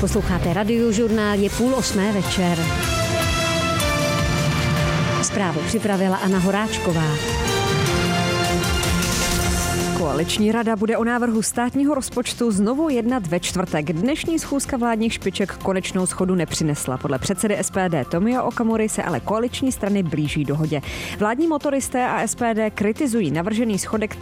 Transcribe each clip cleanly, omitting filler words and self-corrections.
Posloucháte Radiožurnál, je 7:30 večer. Zprávu připravila Anna Horáčková. Koaliční rada bude o návrhu státního rozpočtu znovu jednat ve čtvrtek. Dnešní schůzka vládních špiček konečnou shodu nepřinesla. Podle předsedy SPD Tomia Okamury se ale koaliční strany blíží dohodě. Vládní motoristé a SPD kritizují navržený schodek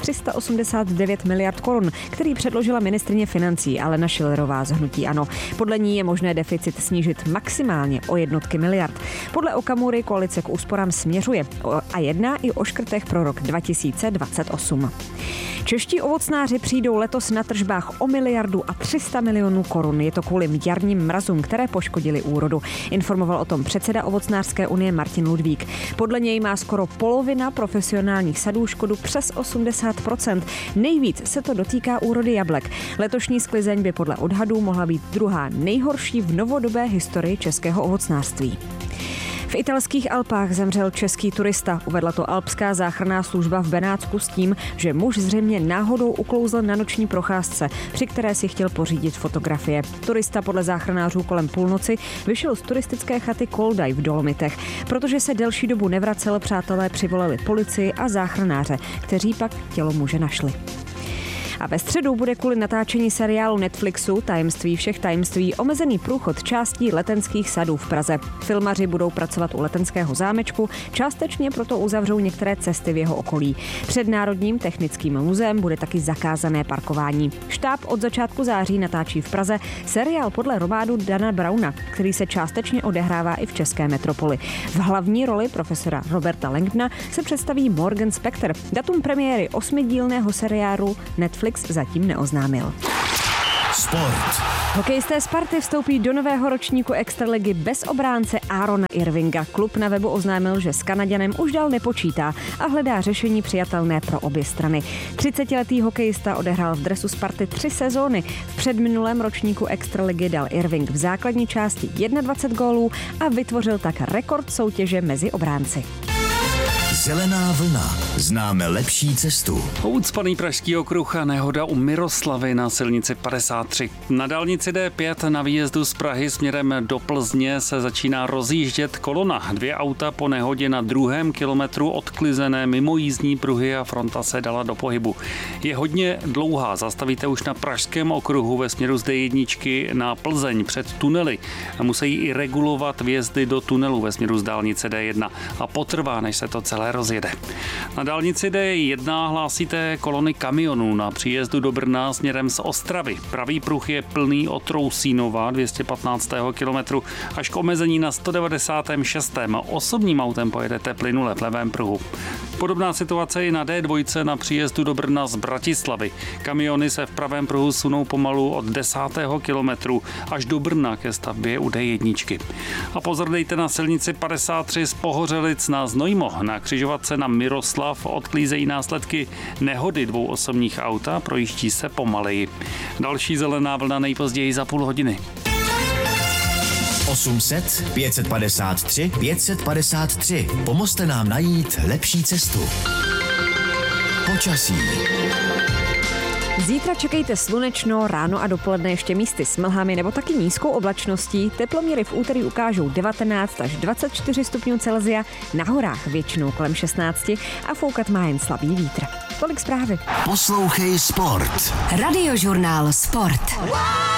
389 miliard korun, který předložila ministryně financí Alena Schillerová z hnutí ANO. Podle ní je možné deficit snížit maximálně o jednotky miliard. Podle Okamury koalice k úsporám směřuje a jedná i o škrtech pro rok 2028. Čeští ovocnáři přijdou letos na tržbách o 1,3 miliardy korun. Je to kvůli jarním mrazům, které poškodily úrodu. Informoval o tom předseda Ovocnářské unie Martin Ludvík. Podle něj má skoro polovina profesionálních sadů škodu přes 80%. Nejvíc se to dotýká úrody jablek. Letošní sklizeň by podle odhadů mohla být druhá nejhorší v novodobé historii českého ovocnářství. V italských Alpách zemřel český turista. Uvedla to alpská záchranná služba v Benátsku s tím, že muž zřejmě náhodou uklouzl na noční procházce, při které si chtěl pořídit fotografie. Turista podle záchranářů kolem půlnoci vyšel z turistické chaty Koldaj v Dolomitech. Protože se delší dobu nevracel, přátelé přivolali policii a záchranáře, kteří pak tělo muže našli. A ve středu bude kvůli natáčení seriálu Netflixu Tajemství všech tajemství omezený průchod částí letenských sadů v Praze. Filmaři budou pracovat u letenského zámečku, částečně proto uzavřou některé cesty v jeho okolí. Před Národním technickým muzeem bude taky zakázané parkování. Štáb od začátku září natáčí v Praze seriál podle románu Dana Browna, který se částečně odehrává i v české metropoli. V hlavní roli profesora Roberta Langdona se představí Morgan Spector. Datum premiéry 8dílného seriálu Netflix zatím neoznámil. Sport. Hokejisté Sparty vstoupí do nového ročníku extraligy bez obránce Aarona Irvinga. Klub na webu oznámil, že s Kanaďanem už dál nepočítá a hledá řešení přijatelné pro obě strany. 30letý hokejista odehrál v dresu Sparty 3 sezóny. V předminulém ročníku extraligy dal Irving v základní části 21 gólů a vytvořil tak rekord soutěže mezi obránci. Zelená vlna. Známe lepší cestu. Ucpaný pražský okruh a nehoda u Miroslavy na silnici 53. Na dálnici D5 na výjezdu z Prahy směrem do Plzně se začíná rozjíždět kolona. 2 auta po nehodě na 2. kilometru odklizené mimo jízdní pruhy a fronta se dala do pohybu. Je hodně dlouhá, zastavíte už na pražském okruhu ve směru z D1 na Plzeň před tunely. Musí i regulovat vjezdy do tunelu ve směru z dálnice D1 a potrvá, než se to celé rozjede. Na dálnici D1 hlásíte kolony kamionů na příjezdu do Brna směrem z Ostravy. Pravý pruh je plný od Trousínova 215. kilometru až k omezení na 196. Osobním autem pojedete plynule v levém pruhu. Podobná situace je na D2 na příjezdu do Brna z Bratislavy. Kamiony se v pravém pruhu sunou pomalu od 10. kilometru až do Brna ke stavbě u D1. A pozor dejte na silnici 53 z Pohořelic na Znojmo. Na křižovatce na Miroslav odklízejí následky nehody 2 osobních aut a projíždí se pomaleji. Další zelená vlna nejpozději za půl hodiny. 800 553 553. Pomozte nám najít lepší cestu. Počasí. Zítra čekejte slunečno, ráno a dopoledne ještě místy s mlhami nebo taky nízkou oblačností. Teploměry v úterý ukážou 19 až 24 stupňů Celsia, na horách většinou kolem 16 a foukat má jen slabý vítr. Tolik zprávy. Poslouchej Sport. Radiožurnál Sport.